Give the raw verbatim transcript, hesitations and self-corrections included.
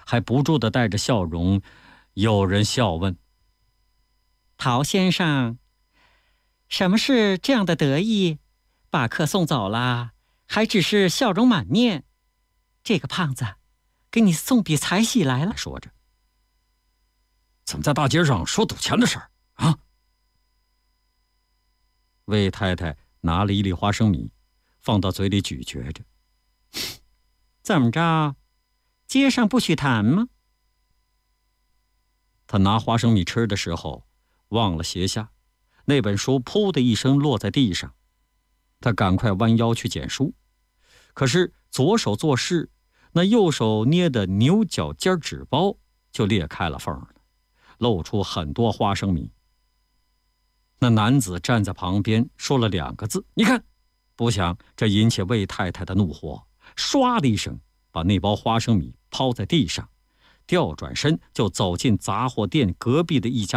还不住地带着笑容。有人笑问：“陶先生，什么事这样的得意？把客送走了，还只是笑容满面。这个胖子给你送笔彩喜来了。”说着，怎么在大街上说赌钱的事儿啊？魏太太拿了一粒花生米，放到嘴里咀嚼着。怎么着？街上不许谈吗？他拿花生米吃的时候，忘了斜下，那本书噗的一声落在地上。他赶快弯腰去捡书，可是左手做事，那右手捏的牛角尖纸包就裂开了缝了，露出很多花生米。那男子站在旁边说了两个字：“你看！”不想这引起魏太太的怒火，唰的一声把那包花生米抛在地上，调转身就走进杂货店隔壁的一家